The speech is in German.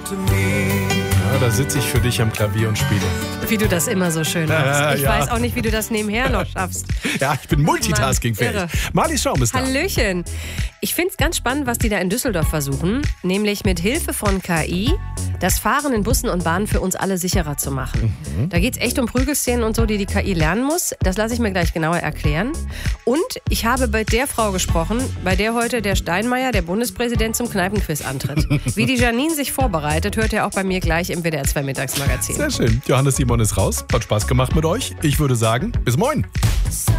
Ja, da sitze ich für dich am Klavier und spiele. Wie du das immer so schön machst. Ich ja. weiß auch nicht, wie du das nebenher noch schaffst. Ja, ich bin multitaskingfähig. Marlies Schaum ist da. Hallöchen. Ich finde es ganz spannend, was die da in Düsseldorf versuchen, nämlich mit Hilfe von KI das Fahren in Bussen und Bahnen für uns alle sicherer zu machen. Da geht es echt um Prügelszenen und so, die die KI lernen muss. Das lasse ich mir gleich genauer erklären. Und ich habe bei der Frau gesprochen, bei der heute der Steinmeier, der Bundespräsident, zum Kneipenquiz antritt. Wie die Janine sich vorbereitet, hört ihr auch bei mir gleich im WDR 2 Mittagsmagazin. Sehr schön. Johannes Simon ist raus. Hat Spaß gemacht mit euch. Ich würde sagen, bis morgen.